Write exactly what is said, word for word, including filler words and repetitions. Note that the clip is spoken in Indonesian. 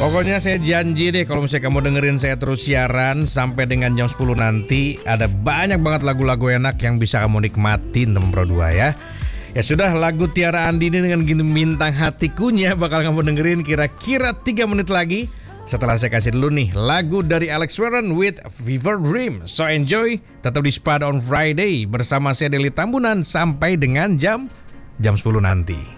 Pokoknya saya janji deh kalau misalnya kamu dengerin saya terus siaran sampai dengan jam sepuluh nanti, ada banyak banget lagu-lagu enak yang bisa kamu nikmatin teman Pro dua ya. Ya sudah, lagu Tiara Andini dengan Gini Bintang Hatikunya bakal kamu dengerin kira-kira tiga menit lagi. Setelah saya kasih dulu nih lagu dari Alex Warren with Fever Dream. So enjoy, tetap di Spada on Friday bersama saya Deli Tambunan sampai dengan jam jam sepuluh nanti.